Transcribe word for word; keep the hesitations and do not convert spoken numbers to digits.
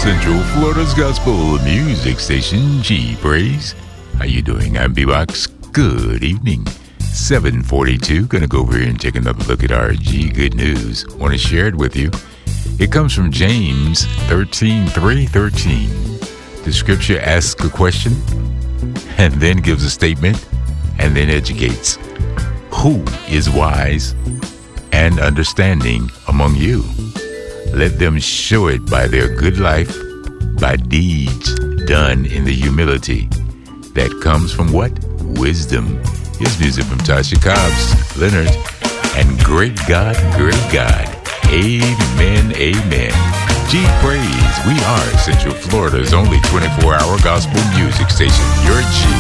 Central Florida's gospel music station, G Praise. How you doing? I'm B-Box. Good evening. seven forty-two. Gonna go over here and take another look at our G Good News. Want to share it with you. It comes from James thirteen three thirteen. The scripture asks a question and then gives a statement and then educates. Who is wise and understanding among you? Let them show it by their good life, by deeds done in the humility that comes from what? Wisdom. Here's music from Tasha Cobbs, Leonard, and Great God, Great God. Amen, amen. G Praise. We are Central Florida's only twenty-four hour gospel music station. Your G.